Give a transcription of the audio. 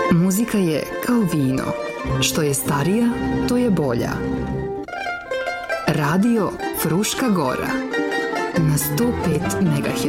Muzika je kao vino. Što je starija, to je bolja. Radio Fruška Gora na 105 MHz.